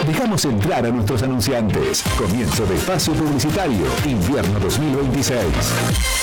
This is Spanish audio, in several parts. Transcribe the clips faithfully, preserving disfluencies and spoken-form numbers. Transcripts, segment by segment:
Dejamos entrar a nuestros anunciantes. Comienzo de espacio publicitario, invierno dos mil veintiséis.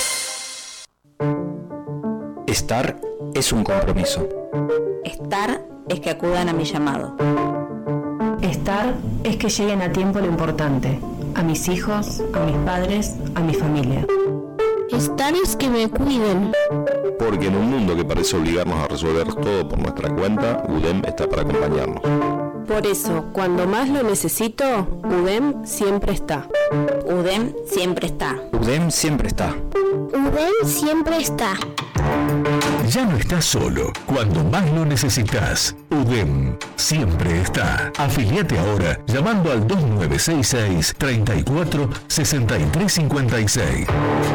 Estar es un compromiso. Estar es que acudan a mi llamado. Estar es que lleguen a tiempo lo importante, a mis hijos, a mis padres, a mi familia. Estar es que me cuiden. Porque en un mundo que parece obligarnos a resolver todo por nuestra cuenta, UDEM está para acompañarnos. Por eso, cuando más lo necesito, UDEM siempre está. UDEM siempre está. UDEM siempre está. UDEM siempre está. Ya no estás solo cuando más lo necesitas. UDEM siempre está. Afiliate ahora llamando al dos nueve seis seis, tres cuatro, seis tres cinco seis.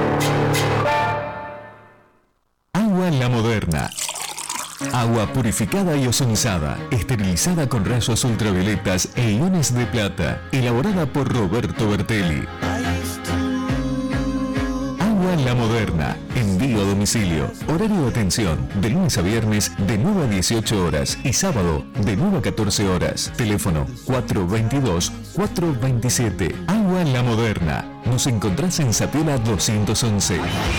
Agua La Moderna. Agua purificada y ozonizada, esterilizada con rayos ultravioletas e iones de plata, elaborada por Roberto Bertelli. Agua La Moderna, envío a domicilio, horario de atención, de lunes a viernes de nueve a dieciocho horas y sábado de nueve a catorce horas. Teléfono cuatro veintidós, cuatro veintisiete. Agua La Moderna. Nos encontrás en Sapiola doscientos once.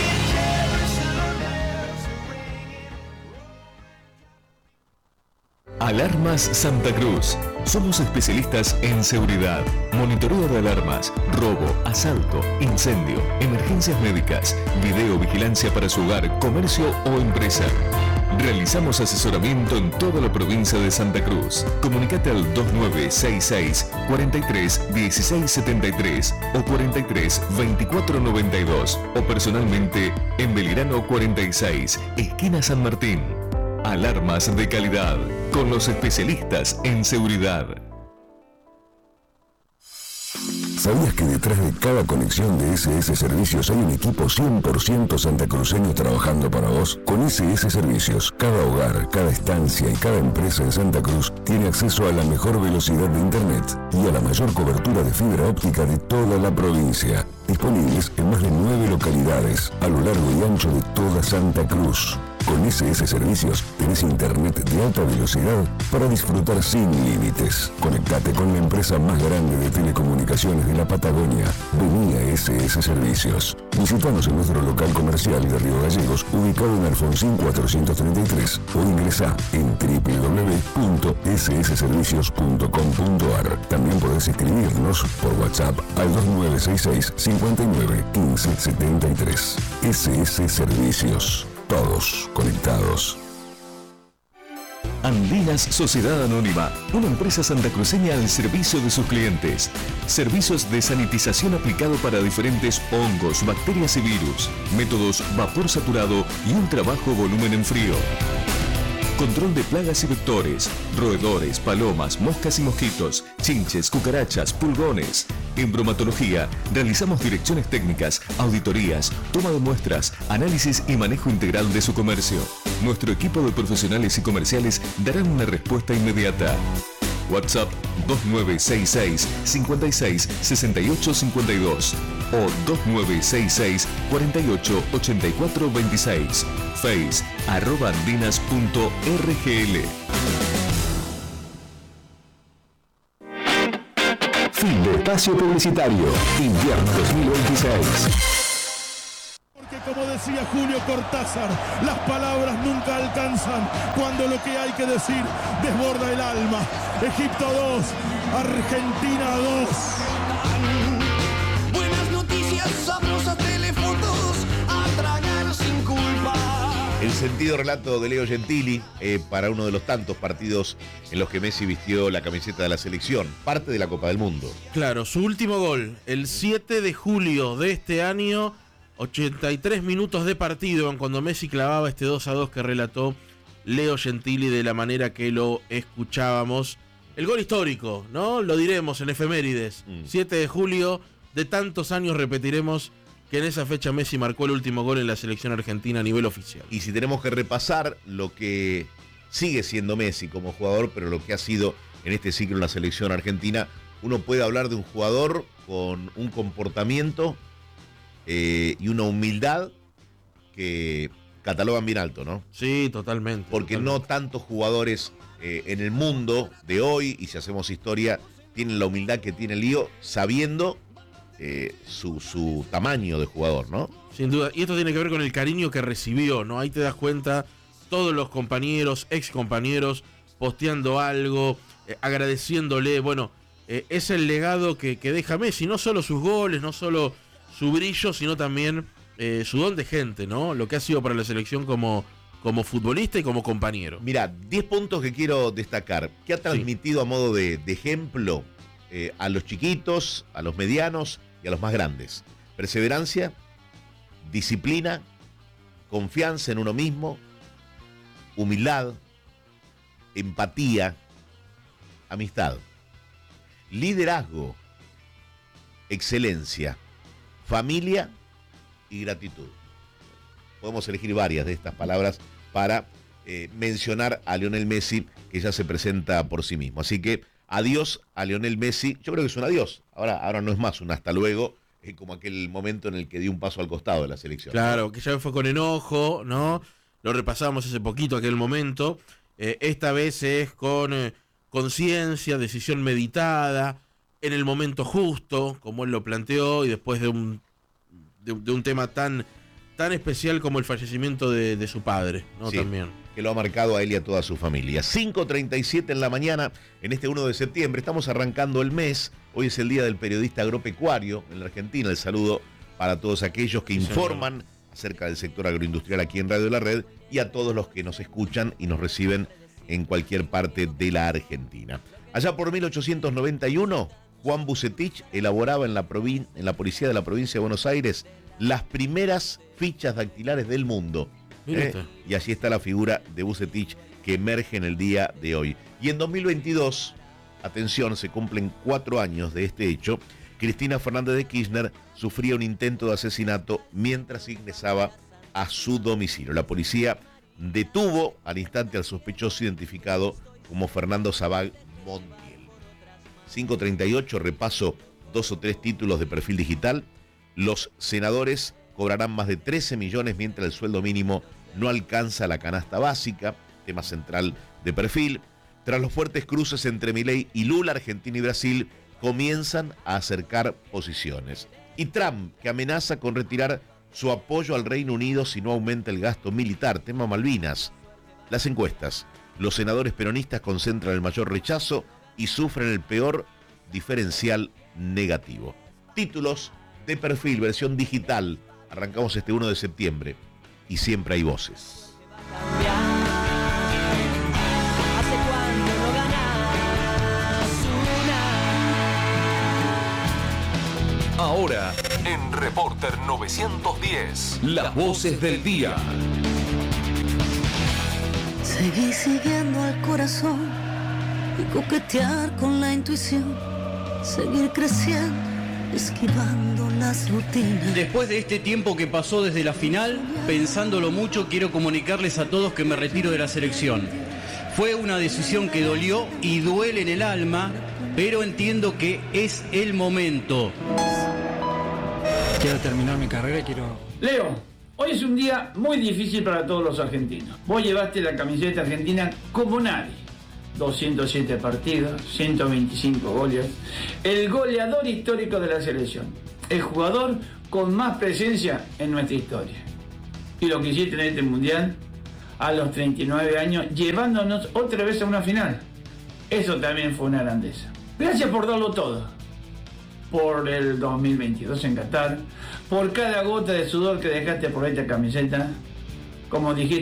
Alarmas Santa Cruz. Somos especialistas en seguridad, monitoreo de alarmas, robo, asalto, incendio, emergencias médicas, videovigilancia para su hogar, comercio o empresa. Realizamos asesoramiento en toda la provincia de Santa Cruz. Comunicate al dos nueve seis seis, cuatro tres, uno seis siete tres o cuatro tres, veinticuatro noventa y dos o personalmente en Belgrano cuarenta y seis, esquina San Martín. Alarmas de calidad, con los especialistas en seguridad. ¿Sabías que detrás de cada conexión de S S Servicios hay un equipo cien por ciento santacruceño trabajando para vos? Con S S Servicios, cada hogar, cada estancia y cada empresa en Santa Cruz tiene acceso a la mejor velocidad de Internet y a la mayor cobertura de fibra óptica de toda la provincia. Disponibles en más de nueve localidades a lo largo y ancho de toda Santa Cruz. Con S S Servicios tenés internet de alta velocidad para disfrutar sin límites. Conectate con la empresa más grande de telecomunicaciones de la Patagonia. Vení a S S Servicios. Visítanos en nuestro local comercial de Río Gallegos, ubicado en Alfonsín cuatrocientos treinta y tres, o ingresá en doble u doble u doble u punto s s servicios punto com punto a r. También podés escribirnos por WhatsApp al dos nueve seis seis, cincuenta y nueve, quince setenta y tres. S S Servicios. Todos conectados. Andinas Sociedad Anónima, una empresa santacruceña al servicio de sus clientes. Servicios de sanitización aplicado para diferentes hongos, bacterias y virus. Métodos vapor saturado y ultra bajo volumen en frío. Control de plagas y vectores, roedores, palomas, moscas y mosquitos, chinches, cucarachas, pulgones. En bromatología, realizamos direcciones técnicas, auditorías, toma de muestras, análisis y manejo integral de su comercio. Nuestro equipo de profesionales y comerciales darán una respuesta inmediata. WhatsApp dos nueve seis seis, cincuenta y seis, sesenta y ocho cincuenta y dos o dos nueve seis seis, cuarenta y ocho, ochenta y cuatro veintiséis. Face arroba andinas punto r g l. Fin de espacio publicitario. Invierno dos mil veintiséis. Porque como decía Julio Cortázar, las palabras nunca alcanzan cuando lo que hay que decir desborda el alma. Egipto dos, Argentina dos. Buenas noticias, sabrosas telefotos, a tragar sin culpa. El sentido relato de Leo Gentili eh, para uno de los tantos partidos en los que Messi vistió la camiseta de la selección, parte de la Copa del Mundo. Claro, su último gol, el siete de julio de este año, ochenta y tres minutos de partido, cuando Messi clavaba este dos a dos que relató Leo Gentili de la manera que lo escuchábamos. El gol histórico, ¿no? Lo diremos en efemérides. Mm. siete de julio, de tantos años repetiremos que en esa fecha Messi marcó el último gol en la selección argentina a nivel oficial. Y si tenemos que repasar lo que sigue siendo Messi como jugador, pero lo que ha sido en este ciclo en la selección argentina, uno puede hablar de un jugador con un comportamiento eh, y una humildad que catalogan bien alto, ¿no? Sí, totalmente. Porque totalmente. no tantos jugadores eh, en el mundo de hoy, y si hacemos historia, tiene la humildad que tiene Lío, sabiendo eh, su, su tamaño de jugador, ¿no? Sin duda. Y esto tiene que ver con el cariño que recibió, ¿no? Ahí te das cuenta, todos los compañeros, ex compañeros, posteando algo, eh, agradeciéndole. Bueno, eh, es el legado que, que deja Messi, no solo sus goles, no solo su brillo, sino también eh, su don de gente, ¿no? Lo que ha sido para la selección como, como futbolista y como compañero. Mira, diez puntos que quiero destacar, que ha transmitido sí. a modo de, de ejemplo eh, a los chiquitos, a los medianos y a los más grandes. Perseverancia, disciplina, confianza en uno mismo, humildad, empatía, amistad, liderazgo, excelencia, familia y gratitud. Podemos elegir varias de estas palabras para eh, mencionar a Lionel Messi, que ya se presenta por sí mismo. Así que adiós a Lionel Messi. Yo creo que es un adiós. Ahora, ahora no es más un hasta luego, es como aquel momento en el que dio un paso al costado de la selección. Claro, que ya fue con enojo, ¿no? Lo repasábamos hace poquito aquel momento. Eh, esta vez es con eh, conciencia, decisión meditada, en el momento justo, como él lo planteó, y después de un, de, de un tema tan, tan especial como el fallecimiento de, de su padre, ¿no? Sí, también. Que lo ha marcado a él y a toda su familia. cinco treinta y siete en la mañana, en este uno de septiembre, estamos arrancando el mes. Hoy es el Día del Periodista Agropecuario en la Argentina. El saludo para todos aquellos que informan sí, acerca del sector agroindustrial aquí en Radio La Red y a todos los que nos escuchan y nos reciben en cualquier parte de la Argentina. Allá por mil ochocientos noventa y uno, Juan Bucetich elaboraba en la, provin- en la policía de la provincia de Buenos Aires las primeras fichas dactilares del mundo. ¿eh? Y allí está la figura de Bucetich que emerge en el día de hoy. Y en dos mil veintidós, atención, se cumplen cuatro años de este hecho. Cristina Fernández de Kirchner sufría un intento de asesinato mientras ingresaba a su domicilio. La policía detuvo al instante al sospechoso identificado como Fernando Sabag Montiel. cinco treinta y ocho, repaso dos o tres títulos de Perfil Digital. Los senadores cobrarán más de trece millones mientras el sueldo mínimo no alcanza la canasta básica, tema central de Perfil. Tras los fuertes cruces entre Milei y Lula, Argentina y Brasil comienzan a acercar posiciones. Y Trump, que amenaza con retirar su apoyo al Reino Unido si no aumenta el gasto militar, tema Malvinas. Las encuestas. Los senadores peronistas concentran el mayor rechazo y sufren el peor diferencial negativo. Títulos de Perfil, versión digital. Arrancamos este uno de septiembre y siempre hay voces. Ahora, en Reporter novecientos diez, las voces del día. Seguí siguiendo al corazón y coquetear con la intuición. Seguir creciendo, esquivando las rutinas. Después de este tiempo que pasó desde la final, pensándolo mucho, quiero comunicarles a todos que me retiro de la selección. Fue una decisión que dolió y duele en el alma, pero entiendo que es el momento. Quiero terminar mi carrera y quiero... Leo, hoy es un día muy difícil para todos los argentinos. Vos llevaste la camiseta argentina como nadie. doscientos siete partidos, ciento veinticinco goles. El goleador histórico de la selección. El jugador con más presencia en nuestra historia. Y lo que hiciste en este mundial, a los treinta y nueve años, llevándonos otra vez a una final. Eso también fue una grandeza. Gracias por darlo todo. Por el dos mil veintidós en Qatar. Por cada gota de sudor que dejaste por esta camiseta. Como dijiste